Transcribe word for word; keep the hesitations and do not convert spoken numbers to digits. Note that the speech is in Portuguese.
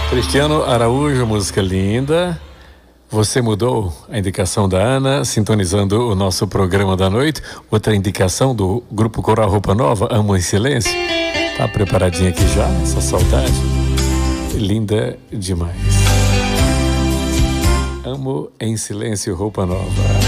Cristiano Araújo, música linda. Você mudou a indicação da Ana, sintonizando o nosso programa da noite. Outra indicação do Grupo Coral Roupa Nova, Amo em Silêncio. Tá preparadinha aqui já, essa saudade? Linda demais. Amo em Silêncio, Roupa Nova.